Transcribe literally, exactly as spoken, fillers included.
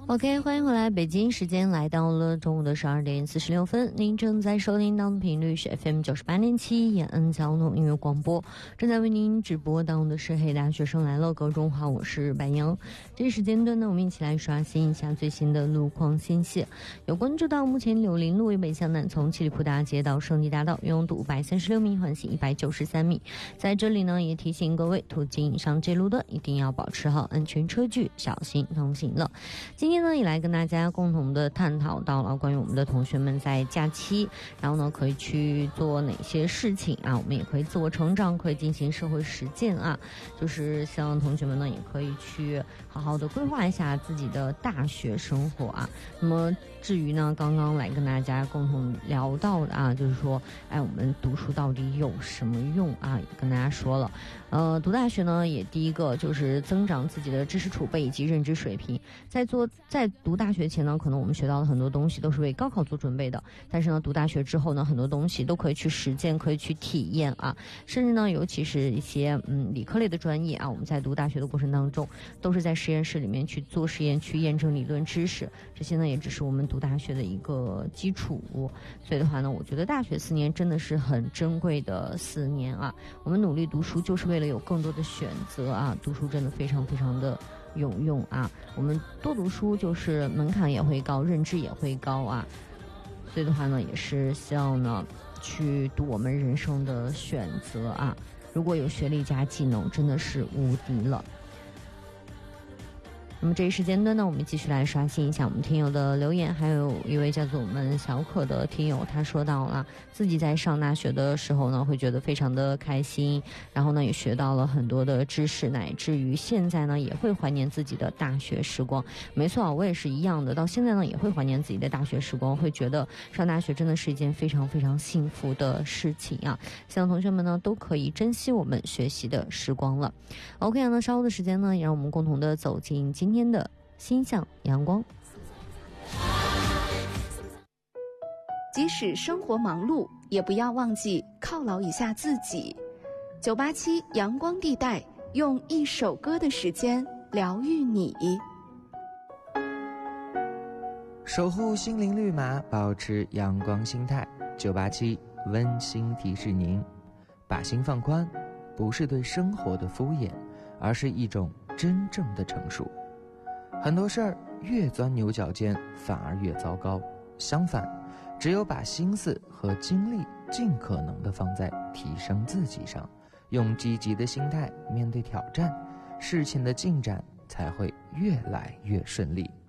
OK， 欢迎回来，北京时间来到了中午的十二点四十六分，您正在收听到的频率是 F M 九十八点七延安交通音乐广播，正在为您直播到的是黑大学生来了，各位中午好，我是白杨。这个时间段呢，我们一起来刷新一下最新的路况信息。有关注到目前柳林路为北向南，从七里铺大街到胜利大道拥堵五百三十六米，缓行一百九十三米。在这里呢，也提醒各位途经上这路的一定要保持好安全车距，小心通行了。今天呢，也来跟大家共同的探讨到了关于我们的同学们在假期，然后呢可以去做哪些事情啊？我们也可以自我成长，可以进行社会实践啊。就是希望同学们呢也可以去好好的规划一下自己的大学生活啊。那么至于呢，刚刚来跟大家共同聊到的啊，就是说，哎，我们读书到底有什么用啊？也跟大家说了，呃，读大学呢，也第一个就是增长自己的知识储备以及认知水平。在做在读大学前呢，可能我们学到的很多东西都是为高考做准备的，但是呢，读大学之后呢，很多东西都可以去实践，可以去体验啊，甚至呢，尤其是一些嗯理科类的专业啊，我们在读大学的过程当中，都是在实验室里面去做实验，去验证理论知识，这些呢，也只是我们读大学的一个基础。所以的话呢，我觉得大学四年真的是很珍贵的四年啊，我们努力读书就是为了有更多的选择啊，读书真的非常非常的有用啊，我们多读书就是门槛也会高，认知也会高啊，所以的话呢，也是希望呢去读我们人生的选择啊，如果有学历加技能，真的是无敌了。那么这一时间段呢，我们继续来刷新一下我们听友的留言。还有一位叫做我们小可的听友，他说到了自己在上大学的时候呢，会觉得非常的开心，然后呢也学到了很多的知识，乃至于现在呢也会怀念自己的大学时光。没错，我也是一样的，到现在呢也会怀念自己的大学时光，会觉得上大学真的是一件非常非常幸福的事情啊！希望同学们呢都可以珍惜我们学习的时光了。OK， 那稍后的时间呢，也让我们共同的走进今天的心向阳光。 即使生活忙碌，也不要忘记犒劳一下自己。九八七阳光地带，用一首歌的时间疗愈你。 守护心灵绿码，保持阳光心态。九八七温馨提示您，把心放宽，不是对生活的敷衍，而是一种真正的成熟。很多事儿越钻牛角尖，反而越糟糕。相反，只有把心思和精力尽可能地放在提升自己上，用积极的心态面对挑战，事情的进展才会越来越顺利。